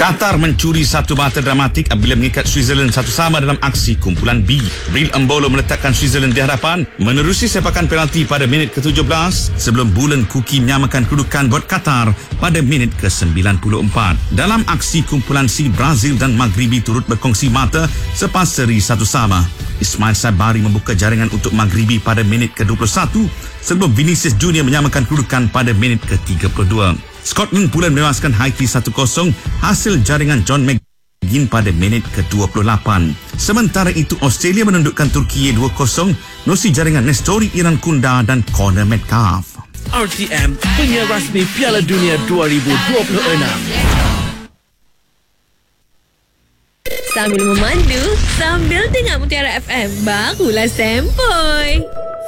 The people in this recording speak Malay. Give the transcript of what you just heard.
Qatar mencuri satu mata dramatik apabila mengikat Switzerland 1-1 dalam aksi kumpulan B. Bril Embolo meletakkan Switzerland di hadapan menerusi sepakan penalti pada minit ke-17 sebelum Bulan Kuki menyamakan kedudukan buat Qatar pada minit ke-94. Dalam aksi kumpulan C, Brazil dan Maghribi turut berkongsi mata selepas seri 1-1. Ismail Sabari membuka jaringan untuk Maghribi pada minit ke-21 sebelum Vinicius Junior menyamakan kedudukan pada minit ke-32. Scotland pula menewaskan Haiti 1-0 hasil jaringan John McGinn pada minit ke-28. Sementara itu, Australia menundukkan Turki 2-0 melalui jaringan Nestori Iran Kunda dan Connor Metcalf. RTM, penyiar rasmi Piala Dunia 2026. Sambil memandu, sambil dengar Mutiara FM, barulah sempoi.